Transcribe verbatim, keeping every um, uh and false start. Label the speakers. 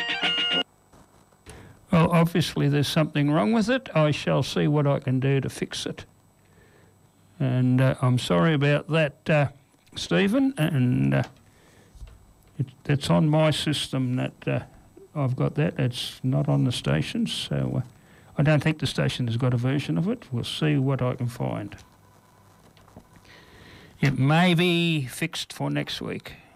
Speaker 1: Well, obviously there's something wrong with it. I shall see what I can do to fix it. And uh, I'm sorry about that, uh, Stephen, and uh, it, it's on my system that uh, I've got that. It's not on the stations, so uh, I don't think the station has got a version of it. We'll see what I can find. It may be fixed for next week.